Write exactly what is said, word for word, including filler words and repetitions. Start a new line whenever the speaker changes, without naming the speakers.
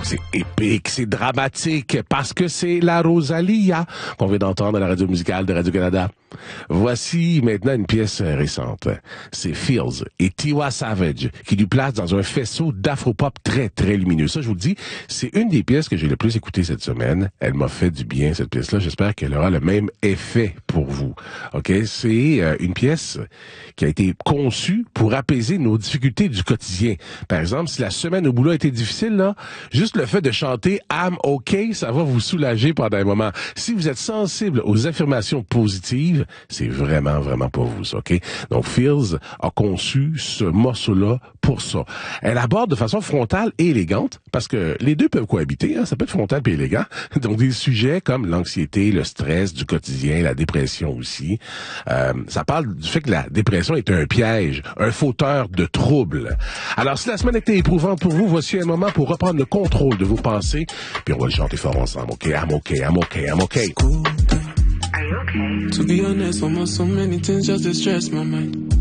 C'est épique, c'est dramatique, parce que c'est la Rosalia qu'on vient d'entendre à la radio musicale de Radio-Canada. Voici maintenant une pièce récente. C'est Fields et Tiwa Savage qui lui placent dans un faisceau d'afropop très, très lumineux. Ça, je vous le dis, c'est une des pièces que j'ai le plus écoutées cette semaine. Elle m'a fait du bien, cette pièce-là. J'espère qu'elle aura le même effet pour vous. OK? C'est euh, une pièce qui a été conçue pour apaiser nos difficultés du quotidien. Par exemple, si la semaine au boulot a été difficile, là, juste le fait de chanter « I'm OK », ça va vous soulager pendant un moment. Si vous êtes sensible aux affirmations positives, c'est vraiment, vraiment pas vous, ça, OK? Donc, Fields a conçu ce morceau-là pour ça. Elle aborde de façon frontale et élégante, parce que les deux peuvent cohabiter, hein? Ça peut être frontal et élégant. Donc, des sujets comme l'anxiété, le stress du quotidien, la dépression aussi. Euh, ça parle du fait que la dépression est un piège, un fauteur de troubles. Alors, si la semaine était éprouvante pour vous, voici un moment pour reprendre le contrôle de vos pensées, puis on va le chanter fort ensemble, OK? I'm OK, I'm OK, I'm OK.
Cool. Are you okay? To be honest, almost so many things just to stress my mind.